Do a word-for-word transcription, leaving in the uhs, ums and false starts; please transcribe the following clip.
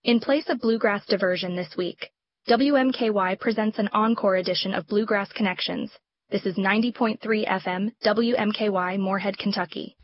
In place of Bluegrass Diversion this week, W M K Y presents an encore edition of Bluegrass Connections. This is ninety point three F M, W M K Y, Moorhead, Kentucky.